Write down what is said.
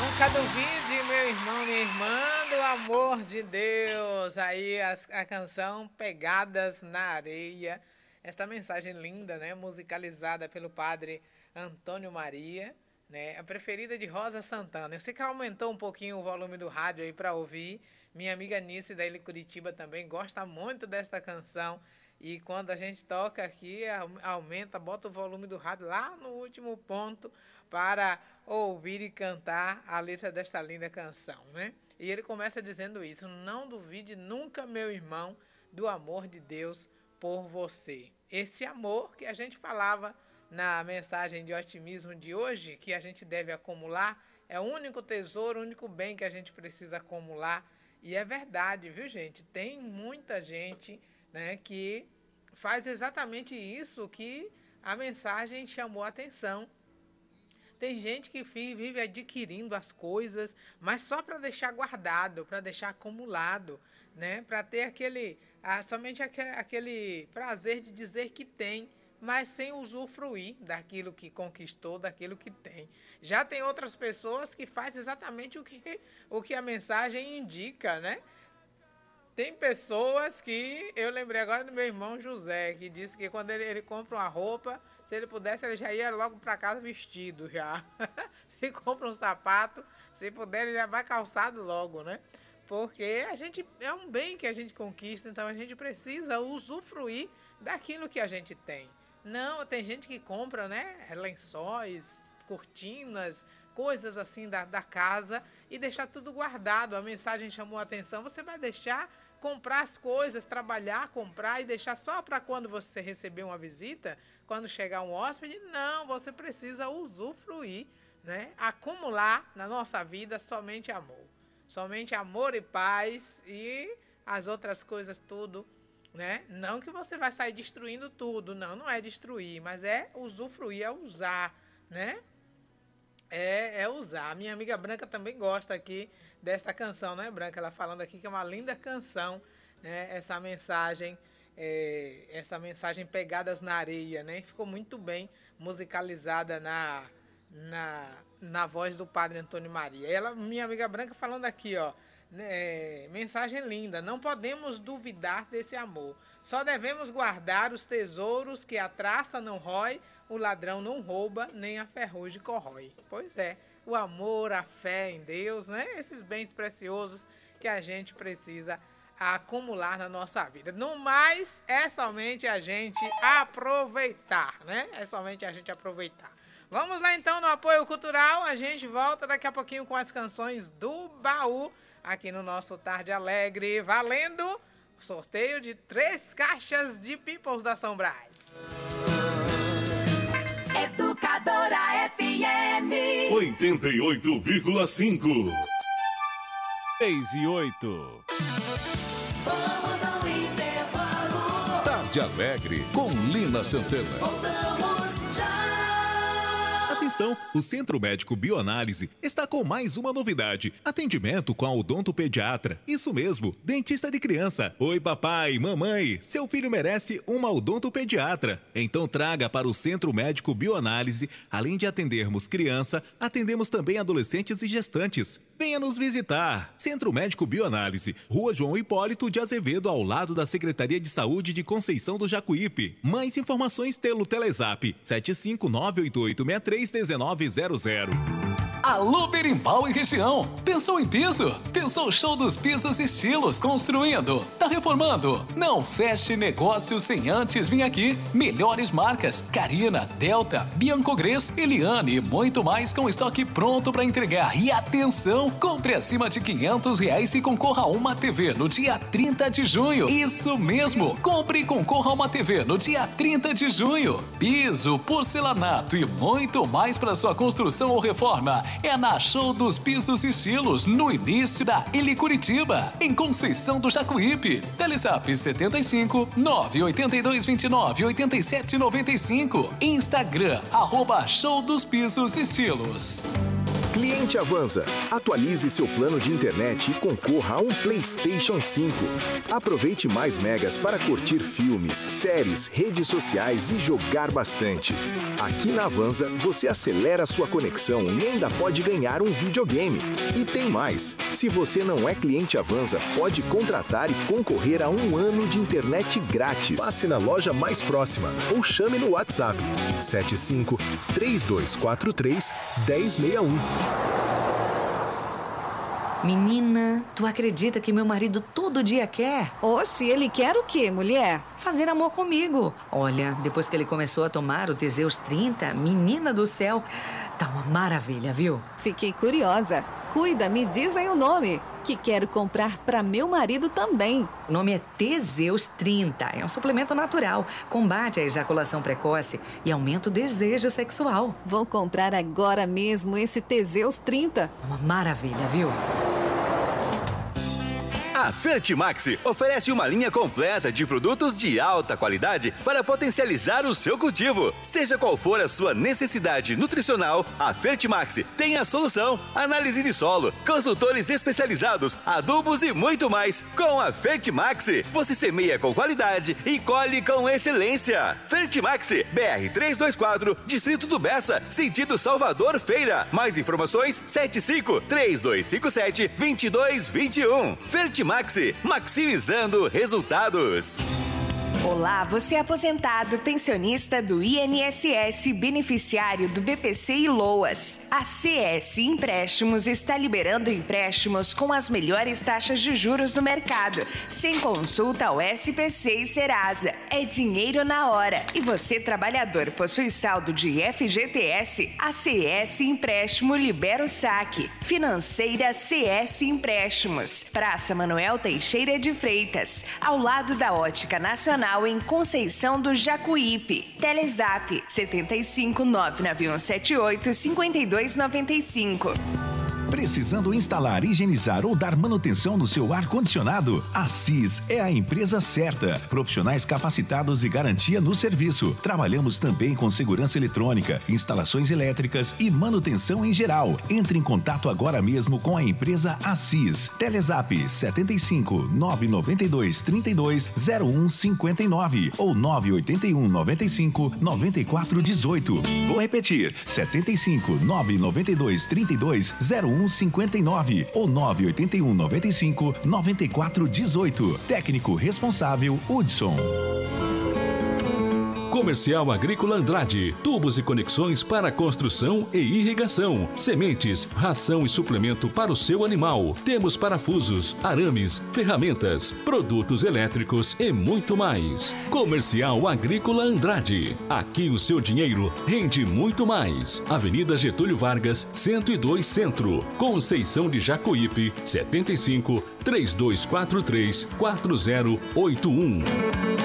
Nunca duvide, meu irmão, minha irmã, do amor de Deus. Aí a canção Pegadas na Areia. Esta mensagem linda, né? Musicalizada pelo padre Antônio Maria, né? A preferida de Rosa Santana. Eu sei que ela aumentou um pouquinho o volume do rádio aí para ouvir. Minha amiga Nice da Ilha Curitiba também gosta muito desta canção. E quando a gente toca aqui, aumenta, bota o volume do rádio lá no último ponto para ouvir e cantar a letra desta linda canção, né? E ele começa dizendo isso: não duvide nunca, meu irmão, do amor de Deus por você. Esse amor que a gente falava na mensagem de otimismo de hoje, que a gente deve acumular, é o único tesouro, o único bem que a gente precisa acumular. E é verdade, viu, gente? Tem muita gente, né, que faz exatamente isso que a mensagem chamou a atenção. Tem gente que vive adquirindo as coisas, mas só para deixar guardado, para deixar acumulado, né? Para ter somente aquele prazer de dizer que tem, mas sem usufruir daquilo que conquistou, daquilo que tem. Já tem outras pessoas que fazem exatamente o que a mensagem indica, né? Tem pessoas que, eu lembrei agora do meu irmão José, que disse que quando ele compra uma roupa, se ele pudesse, ele já ia logo para casa vestido já. Se compra um sapato, se puder, ele já vai calçado logo, né? Porque é um bem que a gente conquista, então a gente precisa usufruir daquilo que a gente tem. Não, tem gente que compra, né, lençóis, cortinas, coisas assim da casa e deixar tudo guardado. A mensagem chamou a atenção, você vai deixar comprar as coisas, trabalhar, comprar e deixar só para quando você receber uma visita, quando chegar um hóspede? Não, você precisa usufruir, né? Acumular na nossa vida somente amor. Somente amor e paz e as outras coisas tudo, né? Não que você vai sair destruindo tudo, não é destruir, mas é usufruir, é usar, né? É usar. A minha amiga Branca também gosta aqui desta canção, né, Branca? Ela falando aqui que é uma linda canção, né? Essa mensagem Pegadas na Areia, né? Ficou muito bem musicalizada na voz do padre Antônio Maria. Ela, minha amiga Branca, falando aqui, ó, mensagem linda: não podemos duvidar desse amor. Só devemos guardar os tesouros que a traça não rói, o ladrão não rouba, nem a ferrugem corrói. Pois é, o amor, a fé em Deus, né? Esses bens preciosos que a gente precisa acumular na nossa vida. No mais, é somente a gente aproveitar, né? É somente a gente aproveitar. Vamos lá então no apoio cultural. A gente volta daqui a pouquinho com as canções do baú aqui no nosso Tarde Alegre, valendo sorteio de 3 caixas de Peoples da São Brás. Educadora FM 88,5. 6:08. Vamos ao intervalo. Tarde Alegre com Lina Santana. Voltamos já. Atenção, o Centro Médico Bioanálise está com mais uma novidade. Atendimento com a odontopediatra. Isso mesmo, dentista de criança. Oi papai, mamãe, seu filho merece uma odontopediatra. Então traga para o Centro Médico Bioanálise. Além de atendermos criança, atendemos também adolescentes e gestantes. Venha nos visitar. Centro Médico Bioanálise, Rua João Hipólito de Azevedo, ao lado da Secretaria de Saúde de Conceição do Jacuípe. Mais informações pelo Telezap 75988631900. Alô Berimbau e região, pensou em piso? Pensou show dos pisos estilos construindo? Tá reformando? Não feche negócio sem antes vir aqui. Melhores marcas, Carina, Delta, Biancogres, Eliane e muito mais com estoque pronto para entregar. E atenção, compre acima de R$500 e concorra a uma TV no dia 30 de junho. Isso mesmo, compre e concorra a uma TV no dia 30 de junho. Piso, porcelanato e muito mais para sua construção ou reforma. É na Show dos Pisos Estilos, no início da Ilha Curitiba, em Conceição do Jacuípe. Telezap 75 982 29 87 95. Instagram, @Show dos Pisos Estilos. Cliente Avanza, atualize seu plano de internet e concorra a um PlayStation 5. Aproveite mais megas para curtir filmes, séries, redes sociais e jogar bastante. Aqui na Avanza, você acelera sua conexão e ainda pode ganhar um videogame. E tem mais, se você não é cliente Avanza, pode contratar e concorrer a 1 ano de internet grátis. Passe na loja mais próxima ou chame no WhatsApp 75 3243 1061. Menina, tu acredita que meu marido todo dia quer? Oxe, ele quer o quê, mulher? Fazer amor comigo. Olha, depois que ele começou a tomar o Teseus 30, menina do céu, tá uma maravilha, viu? Fiquei curiosa. Cuida, me diz aí o nome, que quero comprar para meu marido também. O nome é Teseus 30. É um suplemento natural. Combate a ejaculação precoce e aumenta o desejo sexual. Vou comprar agora mesmo esse Teseus 30. Uma maravilha, viu? A Fertimax oferece uma linha completa de produtos de alta qualidade para potencializar o seu cultivo. Seja qual for a sua necessidade nutricional, a Fertimax tem a solução. Análise de solo, consultores especializados, adubos e muito mais. Com a Fertimax, você semeia com qualidade e colhe com excelência. Fertimax, BR 324, Distrito do Bessa, sentido Salvador Feira. Mais informações, 75-3257-2221. Fertimax, maximizando resultados. Olá, você é aposentado, pensionista do INSS, beneficiário do BPC e LOAS. A CS Empréstimos está liberando empréstimos com as melhores taxas de juros do mercado, sem consulta ao SPC e Serasa. É dinheiro na hora. E você, trabalhador, possui saldo de FGTS? A CS Empréstimo libera o saque. Financeira CS Empréstimos. Praça Manuel Teixeira de Freitas, ao lado da Ótica Nacional, em Conceição do Jacuípe. Telezap 75 99178 5295. Precisando instalar, higienizar ou dar manutenção no seu ar-condicionado? A CIS é a empresa certa. Profissionais capacitados e garantia no serviço. Trabalhamos também com segurança eletrônica, instalações elétricas e manutenção em geral. Entre em contato agora mesmo com a empresa ACIS. Telezap 75 992 32 01 59 ou 981 95 94 18. Vou repetir: 75 992 32 01 59 ou 981 95 94 18. Técnico responsável Hudson. Comercial Agrícola Andrade. Tubos e conexões para construção e irrigação. Sementes, ração e suplemento para o seu animal. Temos parafusos, arames, ferramentas, produtos elétricos e muito mais. Comercial Agrícola Andrade. Aqui o seu dinheiro rende muito mais. Avenida Getúlio Vargas, 102 Centro. Conceição de Jacuípe, 75 3243 4081.